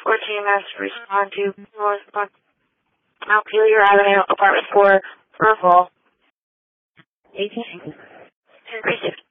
TMS respond to Montpelier Avenue, apartment 4, Purple. 18. 10-360.